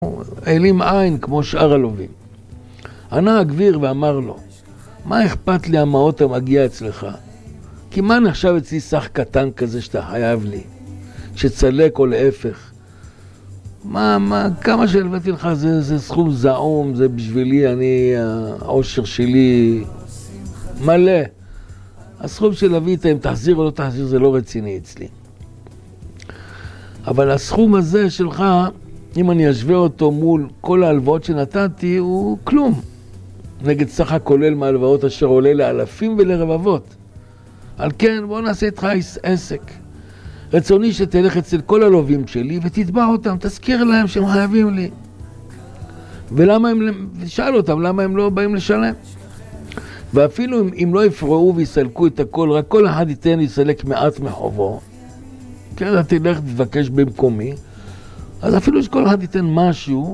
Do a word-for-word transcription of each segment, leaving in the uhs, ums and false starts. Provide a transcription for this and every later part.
העלים עין כמו שאר הלווים. ענה הגביר ואמר לו, מה אכפת לי המעות המגיע אצלך? כי מה נחשב אצלי סך קטן כזה שאתה חייב לי? שצלק או להפך. מה, מה, כמה שהלוויתי לך זה, זה סכום זעום, זה בשבילי, אני, העושר שלי מלא. הסכום שלווית, אם תחזיר או לא תחזיר, זה לא רציני אצלי. אבל הסכום הזה שלך, אם אני אשווה אותו מול כל ההלוואות שנתתי, הוא כלום. נגד סך הכולל מההלוואות אשר עולה לאלפים ולרבבות. על כן, בוא נעשה איתך עסק. רצוני שתלך אצל כל הלווים שלי ותתבע אותם, תזכיר להם שהם חייבים לי. ולמה הם, ושאל אותם למה הם לא באים לשלם. ואפילו אם, אם לא יפרעו ויסלקו את הכל, רק כל אחד ייתן ויסלק מעט מחובו. כן, אתה תלך תבקש במקומי. אז אפילו שכל אחד ייתן משהו,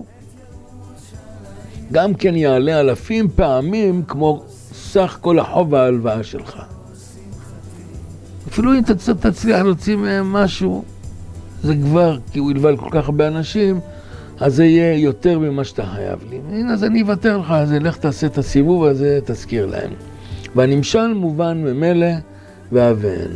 גם כן יעלה אלפים פעמים כמו סך כל החוב ההלוואה שלך. אפילו אם תצליח להוציא מהם משהו, זה כבר, כי הוא ילווה לכל כך הרבה אנשים, אז זה יהיה יותר ממה שאתה חייב לי. הנה, אז אני אוותר לך, אז לך תעשה את הסיבוב הזה, תזכיר להם. והנמשל מובן ממלא ואבן.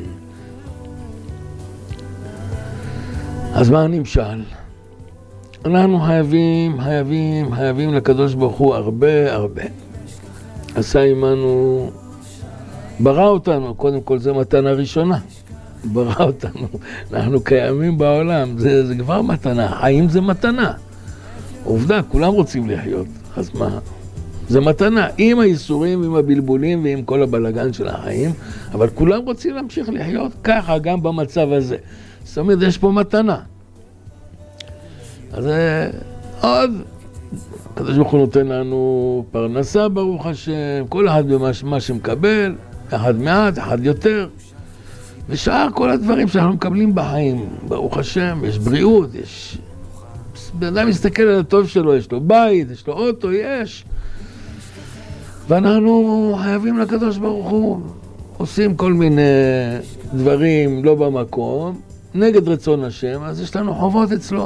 אז מה הנמשל? אנחנו חייבים, חייבים, חייבים לקדוש ברוך הוא הרבה הרבה. עשה עמנו, ברא אותנו, קודם כל זה מתנה ראשונה. ברא אותנו, אנחנו קיימים בעולם, זה, זה כבר מתנה, חיים זה מתנה. עובדה, כולם רוצים לחיות, אז מה? זה מתנה, עם הייסורים, עם הבלבולים ועם כל הבלגן של החיים, אבל כולם רוצים להמשיך לחיות ככה, גם במצב הזה. זאת אומרת, יש פה מתנה. אז עוד, הקדוש ברוך הוא נותן לנו פרנסה ברוך השם, כל אחד במה שמקבל, אחד מעט, אחד יותר. ושאר כל הדברים שאנחנו מקבלים בחיים, ברוך השם, יש בריאות, יש... בן אדם מסתכל על הטוב שלו, יש לו בית, יש לו אוטו, יש. ואנחנו חייבים לקדוש ברוך הוא, עושים כל מיני דברים לא במקום, נגד רצון השם, אז יש לנו חובות אצלו.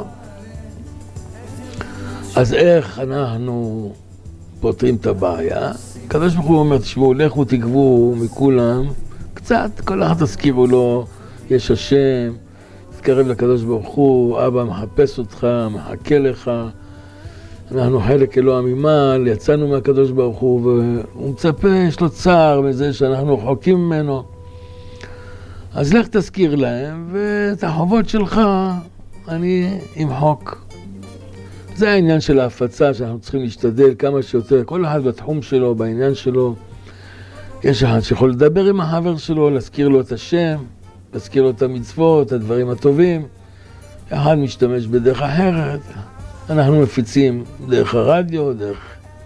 אז איך אנחנו פותרים את הבעיה? הקדוש ברוך הוא אומר, תשמעו, לכו תגבו מכולם, קצת, כל אחד תזכירו לו, יש השם, תתקרב לקדוש ברוך הוא, אבא מחפש אותך, מחכה לך, אנחנו חלק אלוה ממעל, יצאנו מהקדוש ברוך הוא, והוא מצפה, יש לו צער מזה שאנחנו רחוקים ממנו. אז לך תזכיר להם, ואת החובות שלך אני אמחוק. זה העניין של ההפצה שאנחנו צריכים להשתדל כמה שיותר, כל אחד בתחום שלו, בעניין שלו. יש אחד שיכול לדבר עם החבר שלו, להזכיר לו את השם, להזכיר לו את המצוות, את הדברים הטובים. אחד משתמש בדרך אחרת. אנחנו מפיצים דרך הרדיו, דרך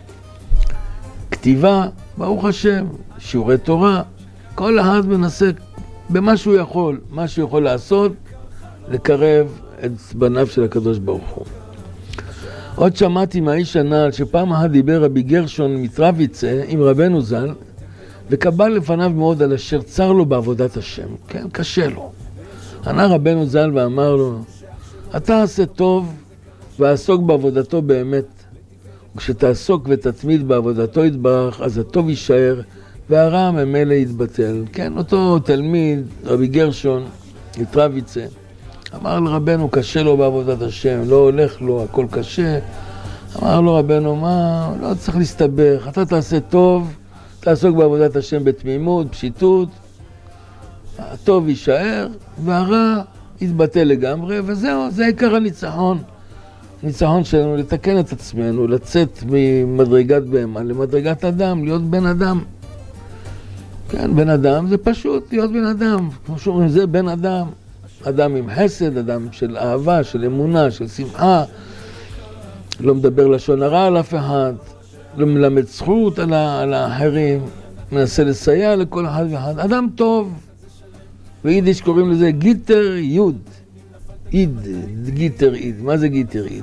כתיבה, ברוך השם, שיעורי תורה. כל אחד מנסה במה שהוא יכול, מה שהוא יכול לעשות, לקרב את בניו של הקדוש ברוך הוא. עוד שמעתי מהאיש הנעל שפעם אחת דיבר רבי גרשון מטרוויצה עם רבנו ז"ל, וקבל לפניו מאוד על אשר צר לו בעבודת השם. כן, קשה לו. ענה רבנו ז"ל ואמר לו, אתה עשה טוב ועסוק בעבודתו באמת. וכשתעסוק ותתמיד בעבודתו יתברך, אז הטוב יישאר והרע ממילא יתבטל. כן, אותו תלמיד, רבי גרשון מטרוויצה, אמר לרבנו, קשה לו בעבודת השם, לא הולך לו, הכל קשה. אמר לו רבנו, מה, לא צריך להסתבך, אתה תעשה טוב, תעסוק בעבודת השם בתמימות, פשיטות, הטוב יישאר, והרע יתבטל לגמרי, וזהו, זה עיקר הניצחון. הניצחון שלנו, לתקן את עצמנו, לצאת ממדרגת בהמה למדרגת אדם, להיות בן אדם. כן, בן אדם זה פשוט להיות בן אדם, כמו שאומרים, זה בן אדם. אדם עם חסד, אדם של אהבה, של אמונה, של שמחה, לא מדבר לשון הרע על אף אחד, לא מלמד זכות על, על האחרים, מנסה לסייע לכל אחד ואחד, אדם טוב. ביידיש קוראים לזה גיטר יוד, איד, גיטר איד. מה זה גיטר איד?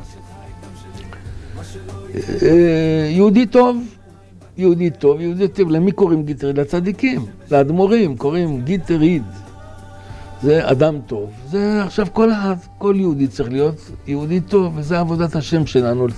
יהודי טוב, יהודי טוב, יהודי טוב. למי קוראים גיטר איד? לצדיקים, לאדמו"רים, קוראים גיטר איד. זה אדם טוב. זה עכשיו כל אחד, כל יהודי צריך להיות יהודי טוב, וזה עבודת השם שלנו.